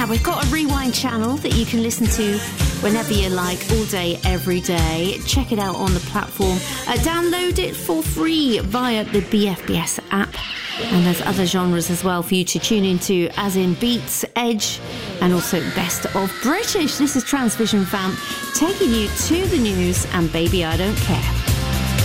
Now, we've got a rewind channel that you can listen to whenever you like, all day, every day. Check it out on the platform. Download it for free via the BFBS app. And there's other genres as well for you to tune into, as in Beats, Edge, and also Best of British. This is Transvision Vamp taking you to the news, and baby, I don't care.